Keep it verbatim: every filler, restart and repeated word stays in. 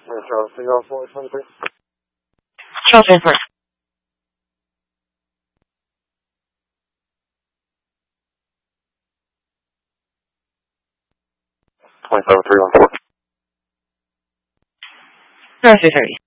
Charles, can you also voice one, please? Charles Airport. twenty-seven three one four. Charles three thirty.